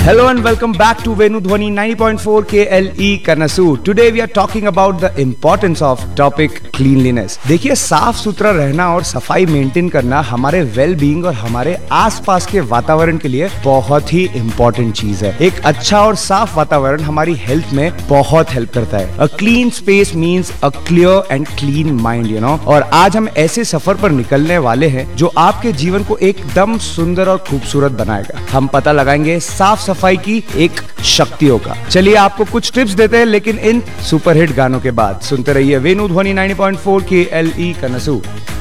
Hello and welcome back to Venu Dhwani 90.4 KLE Kanasur. Today we are talking about the importance of topic cleanliness. देखिए, साफ सुथरा रहना और सफाई maintain करना हमारे वेल बीइंग और हमारे आसपास के वातावरण के लिए बहुत ही इम्पोर्टेंट चीज है। एक अच्छा और साफ वातावरण हमारी हेल्थ में बहुत हेल्प करता है। A clean space means a clear and clean mind, you know. और आज हम ऐसे सफर पर निकलने वाले हैं जो आपके जीवन को एकदम सुंदर और खूबसूरत बनाएगा। हम पता लगाएंगे साफ सफाई की एक शक्तियों का। चलिए आपको कुछ टिप्स देते हैं, लेकिन इन सुपरहिट गानों के बाद। सुनते रहिए वेनु ध्वनि 90.4 KLE कनसूर।